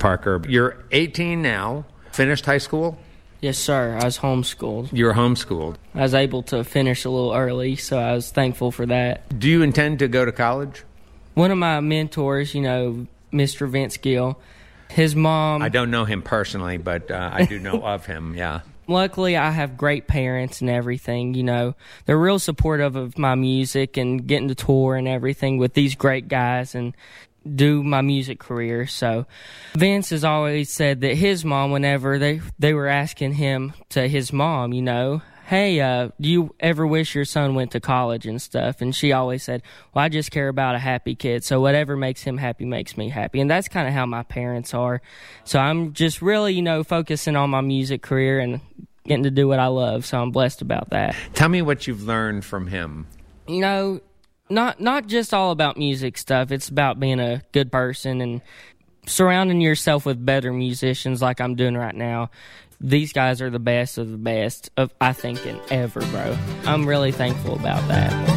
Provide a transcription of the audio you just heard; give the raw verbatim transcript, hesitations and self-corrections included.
Parker. You're eighteen now, finished high school? Yes, sir. I was homeschooled. You were homeschooled. I was able to finish a little early, so I was thankful for that. Do you intend to go to college? One of my mentors, you know, Mister Vince Gill, his mom... I don't know him personally, but uh, I do know of him, yeah. Luckily, I have great parents and everything, you know. They're real supportive of my music and getting to tour and everything with these great guys and do my music career. So Vince has always said that his mom, whenever they, they were asking him to his mom, you know, hey, uh, do you ever wish your son went to college and stuff? And she always said, well, I just care about a happy kid. So whatever makes him happy makes me happy. And that's kind of how my parents are. So I'm just really, you know, focusing on my music career and getting to do what I love. So I'm blessed about that. Tell me what you've learned from him. You know, not not just all about music stuff. It's about being a good person and surrounding yourself with better musicians like I'm doing right now. These guys are the best of the best, of I think, in ever, bro. I'm really thankful about that.